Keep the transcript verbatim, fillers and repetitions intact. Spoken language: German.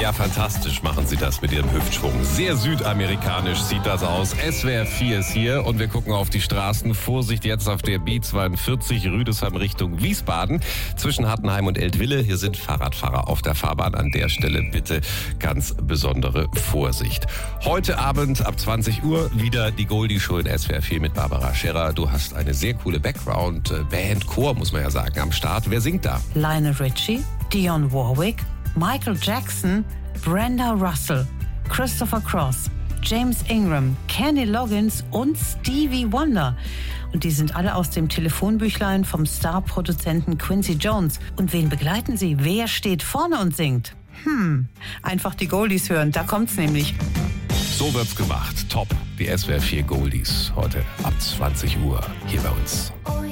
Ja, fantastisch machen sie das mit ihrem Hüftschwung. Sehr südamerikanisch sieht das aus. S W R vier ist hier und wir gucken auf die Straßen. Vorsicht jetzt auf der B zweiundvierzig Rüdesheim Richtung Wiesbaden. Zwischen Hattenheim und Eltville. Hier sind Fahrradfahrer auf der Fahrbahn. An der Stelle bitte ganz besondere Vorsicht. Heute Abend ab zwanzig Uhr wieder die Goldie Show in S W R vier mit Barbara Scherrer. Du hast eine sehr coole Background-Band, Chor muss man ja sagen, am Start. Wer singt da? Lionel Richie, Dionne Warwick, Michael Jackson, Brenda Russell, Christopher Cross, James Ingram, Kenny Loggins und Stevie Wonder. Und die sind alle aus dem Telefonbüchlein vom Star-Produzenten Quincy Jones. Und wen begleiten sie? Wer steht vorne und singt? Hm, einfach die Goldies hören, da kommt's nämlich. So wird's gemacht. Top. Die S W R vier Goldies. Heute ab zwanzig Uhr hier bei uns. Oh